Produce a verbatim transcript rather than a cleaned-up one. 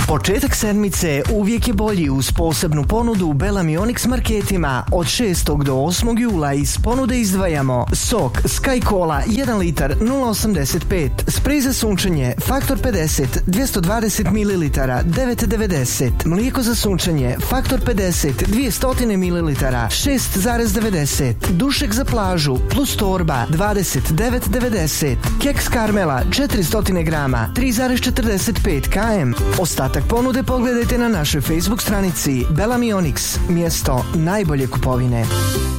Početak sedmice uvijek je bolji uz posebnu ponudu u Bellamy Onyx marketima. Od šestog do osmog jula iz ponude izdvajamo sok Sky Cola jedan litar nula osamdeset pet, sprej za sunčanje Faktor pedeset dvjesto dvadeset mililitara devet devedeset, mlijeko za sunčanje Faktor pedeset dvjesto mililitara šest devedeset, dušek za plažu plus torba dvadeset devet devedeset, keks karmela četiristo grama tri četrdeset pet kilograma. Ostatak ponude pogledajte na našoj Facebook stranici Bellamy Onyx, mjesto najbolje kupovine.